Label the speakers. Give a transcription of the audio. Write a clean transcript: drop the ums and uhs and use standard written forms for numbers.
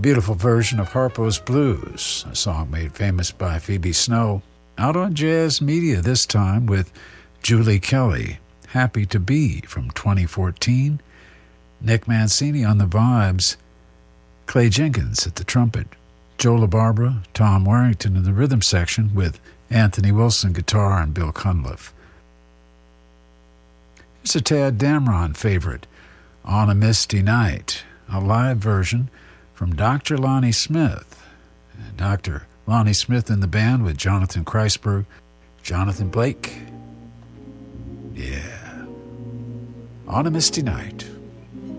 Speaker 1: beautiful version of Harpo's Blues, a song made famous by Phoebe Snow, out on Jazz Media this time with Julie Kelly, Happy to Be from 2014, Nick Mancini on the vibes, Clay Jenkins at the trumpet, Joe LaBarbera, Tom Warrington in the rhythm section with Anthony Wilson guitar and Bill Cunliffe. Here's a Tad Damron favorite, On a Misty Night, a live version from Dr. Lonnie Smith. Dr. Lonnie Smith in the band with Jonathan Kreisberg, Jonathan Blake. Yeah. On a Misty Night.